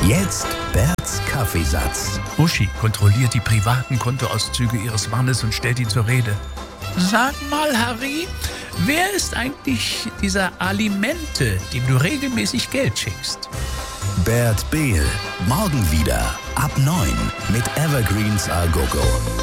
Jetzt Berts Kaffeesatz. Uschi kontrolliert die privaten Kontoauszüge ihres Mannes und stellt ihn zur Rede. Sag mal, Harry, wer ist eigentlich dieser Alimente, dem du regelmäßig Geld schickst? Bert Behl. Morgen wieder ab 9 mit Evergreens A Go Go.